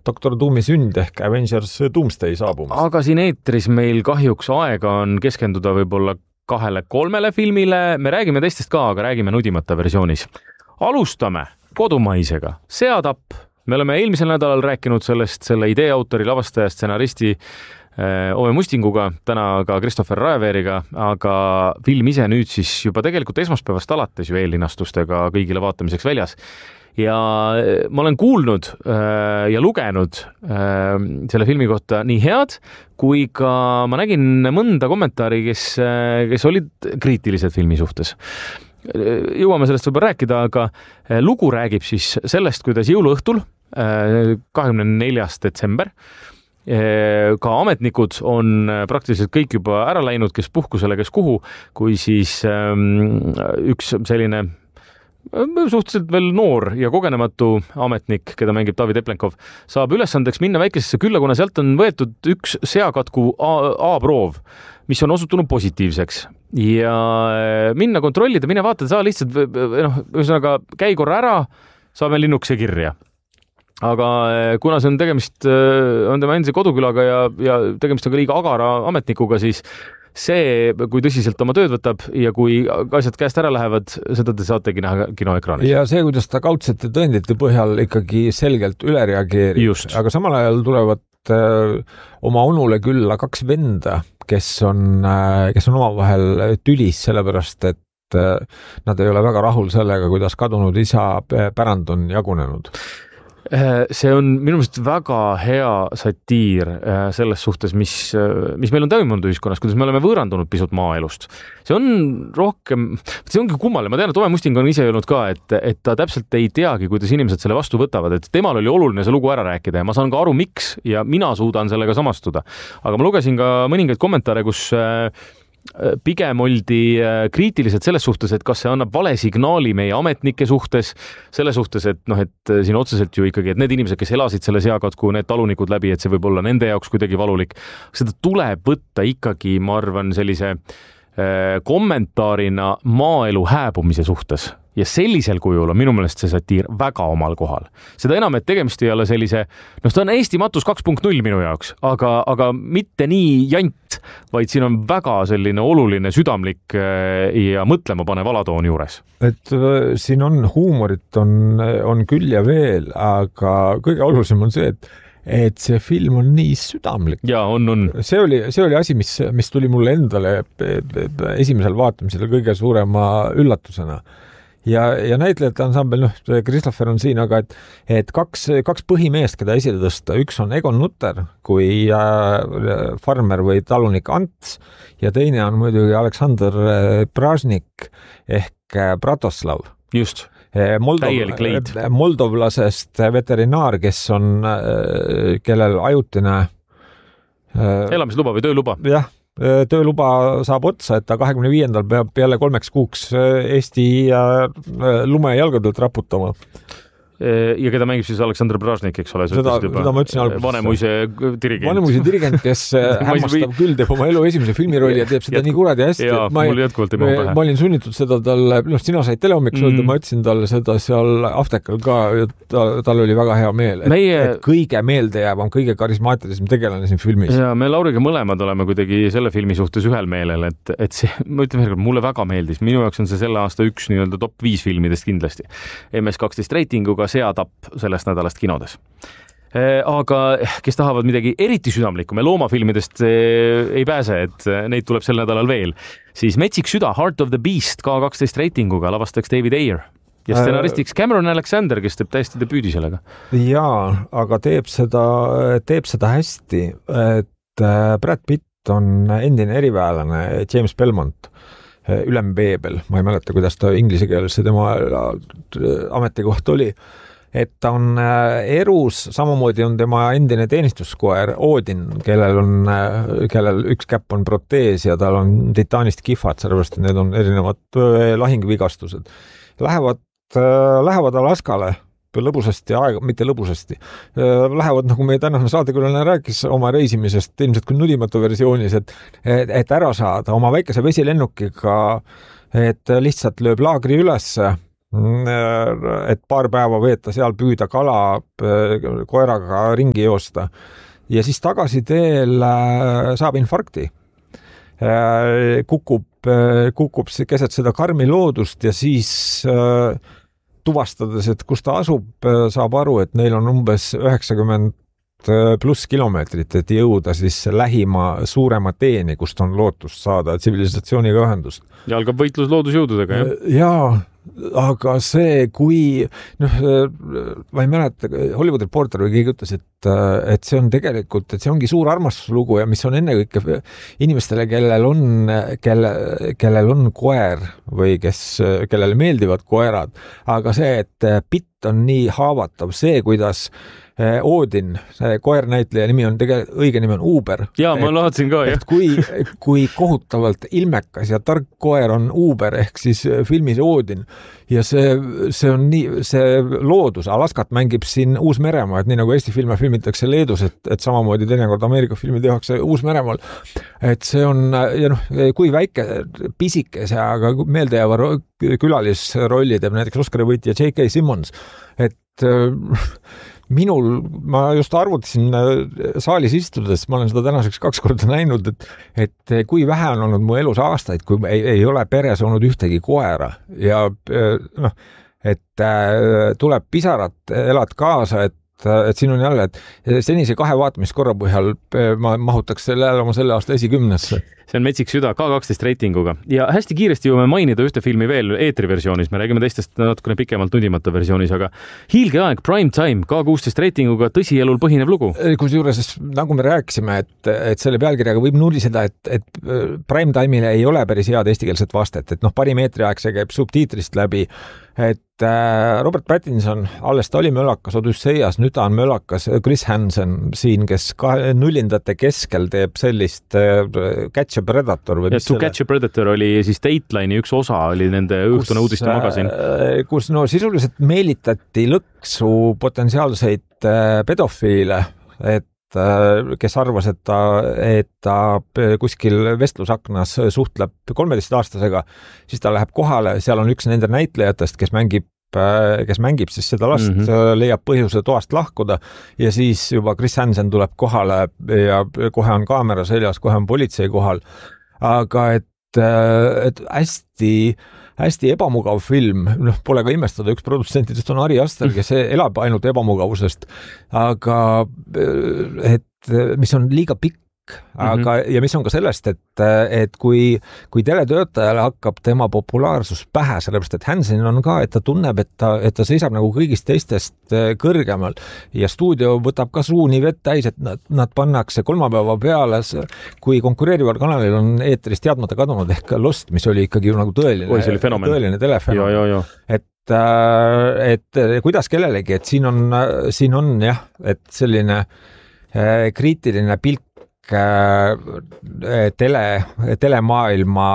Dr. Doomi sünd ehk Avengers Doomsday saabumist. Aga siin eetris meil kahjuks aega on keskenduda võib-olla 2-3 filmile. Me räägime teistest ka, aga räägime nudimata versioonis. Alustame kodumaisega. Seatapp. Me oleme eelmisel nädalal rääkinud sellest selle idee autori, lavastaja, stsenaristi Ove Mustinguga, täna ka Christopher Raeveeriga, aga film ise nüüd siis juba tegelikult esmaspäevast alates ju eellinastustega kõigile vaatamiseks väljas. Ja ma olen kuulnud ja lugenud selle filmi kohta nii head, kui ka ma nägin mõnda kommentaari, kes olid kriitilised filmi suhtes. Jõuame sellest võib-olla rääkida, aga lugu räägib siis sellest, kuidas jõuluõhtul 24. detsember ka ametnikud on praktiliselt kõik juba ära läinud, kes puhkusele, kes kuhu, kui siis üks selline suhteliselt veel noor ja kogenematu ametnik, keda mängib David Eplenkov, saab ülesandeks minna väikesesse külla, kuna sealt on võetud üks seakatku A-proov, mis on osutunud positiivseks. Ja minna kontrollida, mine vaata, saa lihtsalt, ühesõnaga käi korra ära, saame linnukese kirja. Aga kuna see on tegemist, on tema endise kodukülaga ja tegemist on ka liiga agara ametnikuga, siis see, kui tõsiselt oma tööd võtab ja kui asjad käest ära lähevad, seda te saategi näha kinoekraanis. Ja see, kuidas ta kaudsete tõendite põhjal ikkagi selgelt üle reageerib. Aga samal ajal tulevad oma onule külla 2 venda, kes on omavahel tülis, sellepärast, et nad ei ole väga rahul sellega, kuidas kadunud isa pärand on jagunenud. See on minu meelest väga hea satiir selles suhtes, mis meil on toimunud ühiskonnas, kuidas me oleme võõrandunud pisut maaelust. See on rohkem, see ongi kummaline. Ma tean, et Ove Musting on ise öelnud ka, et ta täpselt ei teagi, kuidas inimesed selle vastu võtavad, et temal oli oluline see lugu ära rääkida ja ma saan ka aru, miks ja mina suudan sellega samastuda. Aga ma lugesin ka mõningaid kommentaare, kus pigem oldi kriitilised selles suhtes, et kas see annab vale signaali meie ametnike suhtes, selle suhtes, et siin otseselt ju ikkagi, et need inimesed, kes elasid selle seakatku, need talunikud läbi, et see võib olla nende jaoks kuidagi valulik. Seda tuleb võtta ikkagi, ma arvan, sellise kommentaarina maaelu hääbumise suhtes. Ja sellisel kujul on minu meelest see satiir väga omal kohal. Seda enam, et tegemist ei ole sellise, ta on Eesti matus 2.0 minu jaoks, aga mitte nii jant, vaid siin on väga selline oluline, südamlik ja mõtlema panev alatoon juures. Et siin on huumorit, on küll ja veel, aga kõige olulisem on see, et see film on nii südamlik. Ja, on. See oli asi, mis tuli mulle endale esimesel vaatamisel kõige suurema üllatusena. Ja näitlejate ansambel, Christopher on siin, aga et kaks põhimeest, keda esile tõsta. Üks on Egon Nutter kui farmer või talunik Ants ja teine on muidugi Aleksander Pražnik ehk Bratoslav. Just. Täielik leid. Moldovlasest veterinaar, kellel ajutine elamisluba või tööluba. Jah. Tööluba saab otsa, et ta 25. peab jälle 3 kuuks Eesti lume jalgadelt raputama. Ja keda mängib siis Aleksander Pražnik, eks ole? Seda ma ütlesin alguses. Vanemuise dirigent, kes hämmastab küll, teeb oma elu esimese filmirolli ja teeb seda nii kuradi hästi. Ja, mul jätkuvalt ei mahu pähe. Ma olin sunnitud seda talle, sina said telehommik öelda, ma ütlesin talle seda seal Aftekal ka, tal oli väga hea meel. Et kõige meeldejäävam, kõige karismaatilisem tegelane siin filmis. Ja me Lauriga mõlemad oleme kuidagi selle filmi suhtes ühel meelel, et see, ma ütlen veel, mulle väga meeldis. Minu jaoks on see selle aasta üks nii-öelda top 5 filmidest kindlasti. MS12 reitinguga Seatapp sellest nädalast kinodes. Aga kes tahavad midagi eriti südamlikku, me loomafilmidest ei pääse, et neid tuleb sel nädalal veel, siis Metsik süda, Heart of the Beast K12 reitinguga lavastaks David Ayer ja stsenaristiks Cameron Alexander, kes teeb täiesti debüüdi sellega. Jaa, aga teeb seda hästi, et Brad Pitt on endine eriväelane James Belmont, ülem Beebel, ma ei mäleta, kuidas ta inglise keeles tema ametikoht oli, et ta on erus, samamoodi on tema endine teenistuskoer Odin, kellel üks käpp on protees ja tal on titaanist kihvad, sellepärast need on erinevad lahingvigastused. Lähevad Alaskale lõbusasti aega, mitte lõbusasti. Lähevad, nagu meie tänane saatekülaline rääkis oma reisimisest, ilmselt kui nudimatu versioonis, et ära saada oma väikese vesilennukiga, et lihtsalt lööb laagri üles, et paar päeva veeta seal, püüda kala, koeraga ringi joosta ja siis tagasi teel saab infarkti. Kukub keset seda karmi loodust ja siis tuvastades, et kus ta asub, saab aru, et neil on umbes 90+ kilomeetrit, et jõuda siis lähima suurema teeni, kust on lootust saada tsivilisatsiooniga ühendust. Ja algab võitlus loodusjõududega, jah? Jaa, aga see, kui ma ei mäleta, Hollywood Reporter või keegi ütles, et see on tegelikult, et see ongi suur armastuslugu ja mis on ennekõike inimestele, kellel on koer või kellele meeldivad koerad, aga see, et Pitt on nii haavatav, see, kuidas Odin, koernäitleja nimi on õige nimi on Uber. Jaa, ma laadsin ka, jah. Kui kohutavalt ilmekas ja tark koer on Uber ehk siis filmis Odin ja see on nii, see loodus, Alaskat mängib siin Uus-Meremaa, et nii nagu Eesti filme filmitakse Leedus, et samamoodi teinekord Ameerika filmi tehakse Uus-Meremaal, et see on, ja kui väike, pisikese, aga meeldejääva külalisrolli teeb näiteks Oscari võitja J.K. Simmons, et ma just arvutasin saalis istudes, ma olen seda tänaseks 2 korda näinud, et kui vähe on olnud mu elus aastaid, kui ei ole peres olnud ühtegi koera ja et tuleb pisarat, elad kaasa, et siin on jälle, et senise 2 vaatamiskorra põhjal ma mahutaks selle aasta esikümnesse. See on metsik süda K12 reitinguga ja hästi kiiresti jõuame mainida ühte filmi veel eetriversioonis, me räägime teistest natukene pikemalt nudimata versioonis, aga Hiilgeaeg Prime Time K16 reitinguga tõsielul põhinev lugu. Kusjuures, nagu me rääkisime, et selle pealkirjaga võib nuliseda, et Prime Time'ile ei ole päris head eestikeelset vastet, et parim eetriaeg see käib subtiitrist läbi, et Robert Pattinson, alles ta oli mölakas Odüsseias, nüüd ta on mölakas Chris Hansen siin, kes nullindate keskel teeb sellist Catch a Predator või mis Catch a Predator oli siis Dateline'i üks osa, oli nende õhtune uudiste magasin. Kus sisuliselt meelitati lõksu potentsiaalseid pedofiile, et kes arvas, et ta kuskil vestlusaknas suhtleb 13-aastasega, siis ta läheb kohale, seal on üks nende näitlejatest, kes mängib siis seda last, leiab põhjuse toast lahkuda ja siis juba Chris Hansen tuleb kohale ja kohe on kaamera seljas, kohe on politsei kohal. Aga et hästi ebamugav film, pole ka imestada, üks produtsentidest on Ari Aster, kes elab ainult ebamugavusest, aga et mis on liiga pikk, aga ja mis on ka sellest, et kui teletöötajale hakkab tema populaarsus pähe, sellepärast et Hansen on ka, et ta tunneb, et ta seisab nagu kõigist teistest kõrgemal ja stuudio võtab ka suu nii vett täis, et nad pannakse kolmapäeva peale, kui konkureerival kanalil on eetrist teadmata kadunud ehk Lost, mis oli ikkagi nagu tõeline telefenomen. Et kuidas kellelegi, et siin on jah, et selline kriitiline pilk telemaailma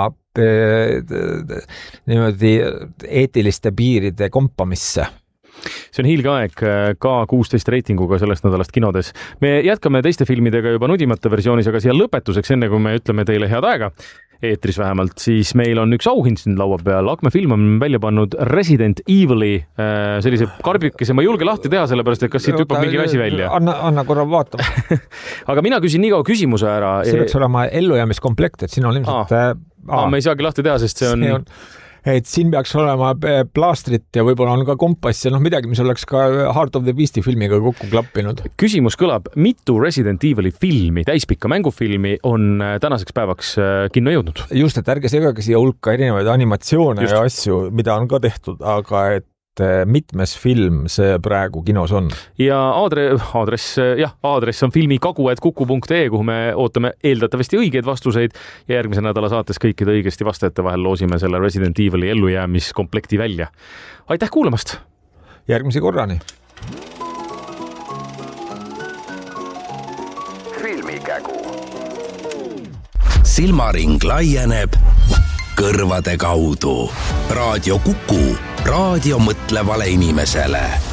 niimoodi eetiliste piiride kompamisse. See on Hiilgeaeg K16 reitinguga sellest nädalast kinodes. Me jätkame teiste filmidega juba nudimata versioonis, aga siia lõpetuseks, enne kui me ütleme teile head aega, eetris vähemalt, siis meil on üks auhind siin laua peal. Akme film on välja pannud Resident Evil'i sellise karbikese, ma ei julge lahti teha, sellepärast, et kas siit hüppab mingi asi välja. Anna korra vaatama. Aga mina küsin nii kaua küsimuse ära. See võiks olema ellujäämiskomplekt, et siin on ilmselt... me ei saagi lahti teha, sest see on... Et siin peaks olema plaastrit ja võib-olla on ka kompass ja midagi, mis oleks ka Heart of the Beast'i filmiga kokku klappinud. Küsimus kõlab, mitu Resident Evil'i filmi, täispikka mängufilmi on tänaseks päevaks kinno jõudnud? Just, et ärge segage siia hulka erinevaid animatsioone ja asju, mida on ka tehtud, aga et mitmes film see praegu kinos on. Ja aadress on filmikagu@kuku.ee, kuhu me ootame eeldatavasti õigeid vastuseid ja järgmise nädala saates kõikide õigesti vastajate vahel loosime selle Resident Evil'i ellujäämiskomplekti välja. Aitäh kuulamast! Järgmise korrani! Filmikägu. Silmaring laieneb kõrvade kaudu. Raadio Kuku. Raadio mõtlevale inimesele.